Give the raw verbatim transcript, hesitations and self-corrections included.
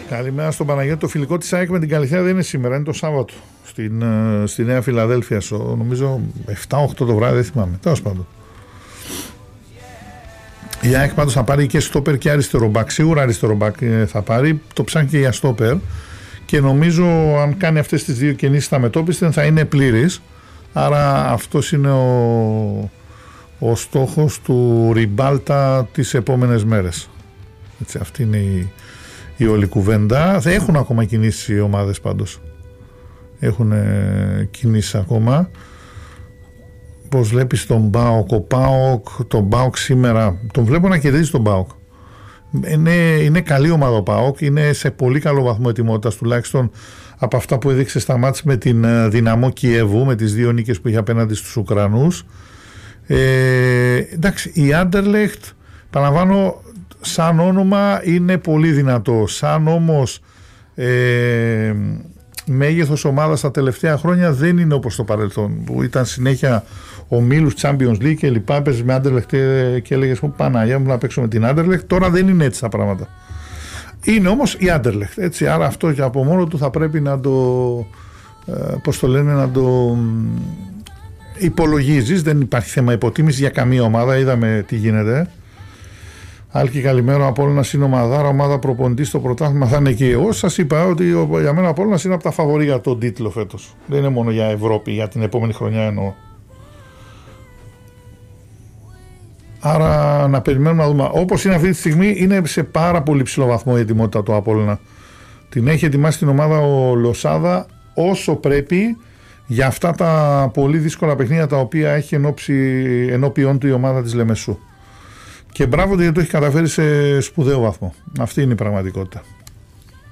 Καλημέρα στον Παναγιώτη. Το φιλικό της ΑΕΚ με την Καλυθέα δεν είναι σήμερα, είναι το Σάββατο στην, στη Νέα Φιλαδέλφια. Στο, νομίζω εφτά οκτώ το βράδυ, δεν θυμάμαι. Τέλος πάντων. Η ΑΕΚ πάντως θα πάρει και στόπερ και αριστερό μπακ. Σίγουρα αριστερό μπακ θα πάρει. Το ψάχνει και για στόπερ. Και νομίζω αν κάνει αυτές τις δύο κινήσεις στα μετώπιστα θα είναι πλήρης. Άρα αυτός είναι ο, ο στόχος του Ριμπάλτα τις επόμενες μέρες. Έτσι, αυτή είναι η, η όλη κουβέντα. Θα έχουν ακόμα κινήσει οι ομάδες πάντως. Έχουν ε, κινήσει ακόμα. Πώς βλέπεις τον ΠΑΟΚ, ο ΠΑΟΚ, τον ΠΑΟΚ σήμερα, τον βλέπω να κερδίζει τον ΠΑΟΚ. Είναι, είναι καλή ομάδα ο ΠΑΟΚ, είναι σε πολύ καλό βαθμό ετοιμότητας, τουλάχιστον από αυτά που έδειξε στα μάτς με την Δυναμό Κιέβου, με τις δύο νίκες που είχε απέναντι στους Ουκρανούς. Ε, εντάξει, η Άντερλεχτ, παραλαμβάνω, σαν όνομα είναι πολύ δυνατό, σαν όμως ε, μέγεθος ομάδας τα τελευταία χρόνια δεν είναι όπως το παρελθόν, που ήταν συνέχεια ομίλους Champions League και λοιπά, παίζεις με Άντερλεχτ και έλεγες μου Παναγιά μου να παίξω με την Άντερλεχτ. Τώρα δεν είναι έτσι τα πράγματα. Είναι όμως η Άντερλεχτ, έτσι, άρα αυτό και από μόνο του θα πρέπει να το ε, πώς το λένε, να το υπολογίζεις. Δεν υπάρχει θέμα υποτίμηση για καμία ομάδα, είδαμε τι γίνεται. Άλκη, καλημέρα. Ο Απόλλωνας είναι ομαδάρα, ομάδα προπονητή στο πρωτάθλημα θα είναι εκεί. Εγώ σας είπα ότι για μένα ο Απόλλωνας είναι από τα φαβορί για τον τίτλο φέτος. Δεν είναι μόνο για Ευρώπη, για την επόμενη χρονιά εννοώ. Άρα να περιμένουμε να δούμε. Όπως είναι αυτή τη στιγμή, είναι σε πάρα πολύ ψηλό βαθμό η ετοιμότητα του Απόλλωνα. Την έχει ετοιμάσει την ομάδα ο Λοσάδα όσο πρέπει για αυτά τα πολύ δύσκολα παιχνίδια τα οποία έχει ενώπιον του η ομάδα της Λεμεσού. Και μπράβο γιατί το έχει καταφέρει σε σπουδαίο βαθμό. Αυτή είναι η πραγματικότητα.